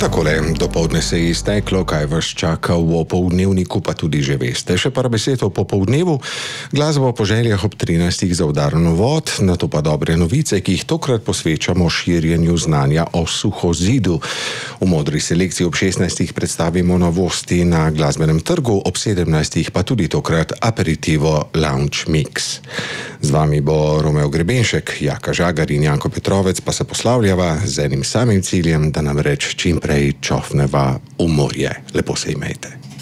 Takole, dopoldne se je izteklo, kaj vas čaka v opoldnevniku, pa tudi že veste. Še par besed o popoldnevu, glasba po željah ob 13. za udarno vod, nato pa dobre novice, ki jih tokrat posvečamo širjenju znanja o suhozidu. V modri selekciji ob 16. predstavimo novosti na glasbenem trgu, ob 17. pa tudi tokrat aperitivo Lounge Mix. Z vami bo Romeo Grebenšek, Jaka Žagar in Janko Petrovec pa se poslavljava z enim samim ciljem, da nam reč čim prej čofneva v morje. Lepo se imejte.